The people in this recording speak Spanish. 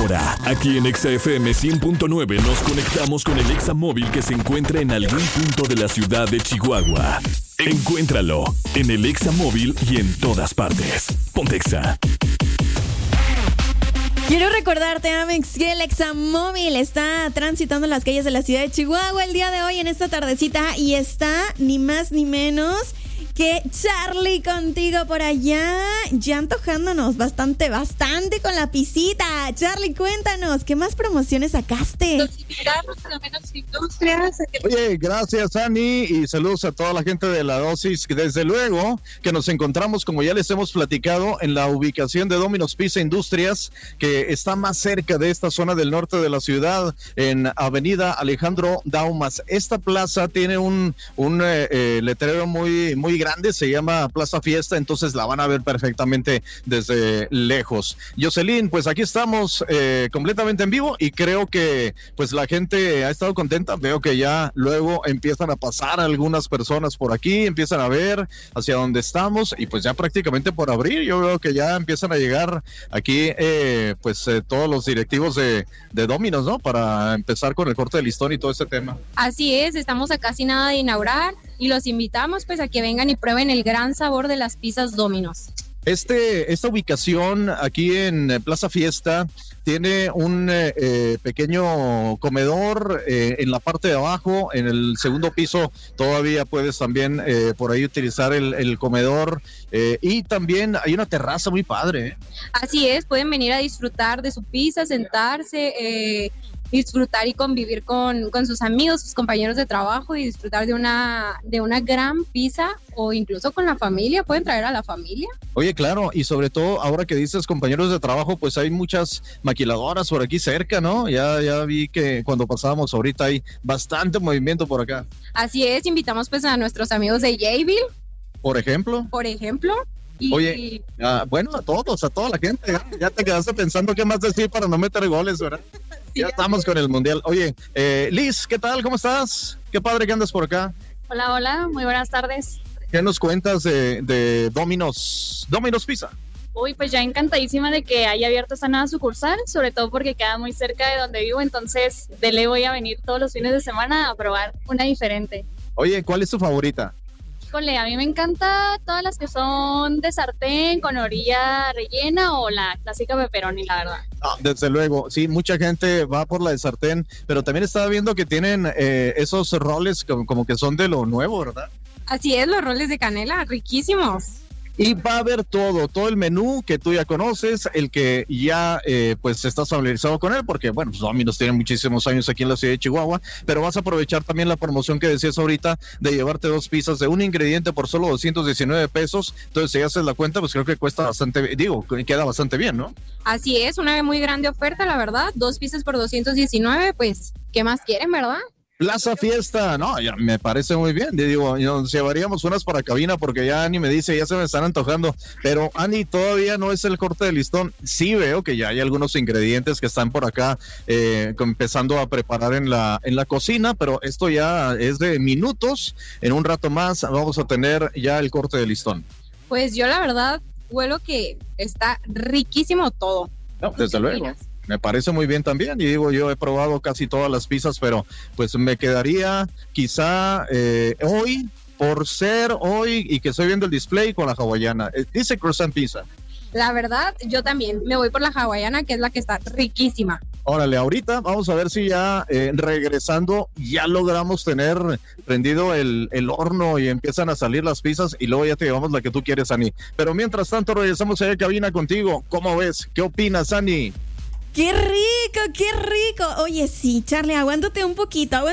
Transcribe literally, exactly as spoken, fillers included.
Ahora, aquí en Exa F M cien punto nueve nos conectamos con el Exa móvil que se encuentra en algún punto de la ciudad de Chihuahua. Encuéntralo en el Exa móvil y en todas partes. Ponte Exa. Quiero recordarte, Amex, que el Exa móvil está transitando las calles de la ciudad de Chihuahua el día de hoy en esta tardecita y está ni más ni menos que Charlie contigo por allá, ya antojándonos bastante, bastante con la pisita. Charlie, cuéntanos, ¿qué más promociones sacaste? Los invitamos a Menos Industrias. Oye, gracias, Ani, y saludos a toda la gente de La Dosis. Desde luego que nos encontramos, como ya les hemos platicado, en la ubicación de Domino's Pizza Industrias, que está más cerca de esta zona del norte de la ciudad, en Avenida Alejandro Daumas. Esta plaza tiene un, un eh, eh, letrero muy, muy grande, se llama Plaza Fiesta, entonces la van a ver perfectamente desde lejos. Jocelyn, pues aquí estamos eh, completamente en vivo y creo que pues la gente ha estado contenta. Veo que ya luego empiezan a pasar algunas personas por aquí, empiezan a ver hacia dónde estamos y pues ya prácticamente por abrir, yo veo que ya empiezan a llegar aquí eh, pues eh, todos los directivos de, de Domino's, ¿no? Para empezar con el corte de listón y todo este tema. Así es, estamos a casi nada de inaugurar y los invitamos pues a que vengan y prueben el gran sabor de las pizzas Domino's. Este, esta ubicación aquí en Plaza Fiesta tiene un eh, pequeño comedor eh, en la parte de abajo. En el segundo piso todavía puedes también eh, por ahí utilizar el, el comedor eh, y también hay una terraza muy padre, ¿eh? Así es, pueden venir a disfrutar de su pizza, sentarse, eh, disfrutar y convivir con, con sus amigos, sus compañeros de trabajo y disfrutar de una, de una gran pizza o incluso con la familia, pueden traer a la familia. Oye, claro, y sobre todo ahora que dices compañeros de trabajo, pues hay muchas maquiladoras por aquí cerca, ¿no? Ya, ya vi que cuando pasábamos ahorita hay bastante movimiento por acá. Así es, invitamos pues a nuestros amigos de Jayville. Por ejemplo. Por ejemplo. Y... Oye, uh, bueno, a todos, a toda la gente, ya, ya te quedaste pensando qué más decir para no meter goles, ¿verdad? Sí, ya estamos con el Mundial. Oye, eh, Liz, ¿qué tal? ¿Cómo estás? Qué padre que andas por acá. Hola, hola, muy buenas tardes. ¿Qué nos cuentas de, de Domino's, Domino's Pizza? Uy, pues ya encantadísima de que haya abierto esta nueva sucursal, sobre todo porque queda muy cerca de donde vivo, entonces de ley voy a venir todos los fines de semana a probar una diferente. Oye, ¿cuál es tu favorita? Híjole, a mí me encanta todas las que son de sartén con orilla rellena o la clásica pepperoni, la verdad. Ah, desde luego, sí, mucha gente va por la de sartén, pero también estaba viendo que tienen eh, esos roles como, como que son de lo nuevo, ¿verdad? Así es, los roles de canela, riquísimos. Y va a haber todo, todo el menú que tú ya conoces, el que ya eh, pues estás familiarizado con él, porque bueno, pues Domino's tiene muchísimos años aquí en la ciudad de Chihuahua, pero vas a aprovechar también la promoción que decías ahorita de llevarte dos pizzas de un ingrediente por solo doscientos diecinueve pesos, entonces si haces la cuenta, pues creo que cuesta bastante, digo, queda bastante bien, ¿no? Así es, una muy grande oferta, la verdad, dos pizzas por doscientos diecinueve, pues, ¿qué más quieren, verdad? Plaza Fiesta, no, ya me parece muy bien, digo, nos llevaríamos unas para cabina porque ya Ani me dice, ya se me están antojando, pero Ani, todavía no es el corte de listón, sí veo que ya hay algunos ingredientes que están por acá eh, empezando a preparar en la, en la cocina, pero esto ya es de minutos, en un rato más vamos a tener ya el corte de listón. Pues yo la verdad, huelo que está riquísimo todo. No, desde luego. Me parece muy bien también, y digo, yo he probado casi todas las pizzas, pero pues me quedaría quizá eh, hoy, por ser hoy y que estoy viendo el display, con la hawaiana. Eh, dice croissant pizza. La verdad, yo también me voy por la hawaiana, que es la que está riquísima. Órale, ahorita vamos a ver si ya eh, regresando ya logramos tener prendido el, el horno y empiezan a salir las pizzas y luego ya te llevamos la que tú quieres, Ani. Pero mientras tanto regresamos allá a cabina contigo. ¿Cómo ves? ¿Qué opinas, Ani? ¡Qué rico, qué rico! Oye, sí, Charlie, aguántate un poquito, aguántate